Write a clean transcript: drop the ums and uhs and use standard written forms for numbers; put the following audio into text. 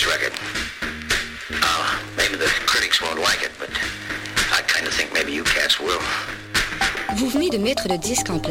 record. Maybe the critics won't like it, but I kind of think maybe you cats will. Vous venez de mettre le disque en place.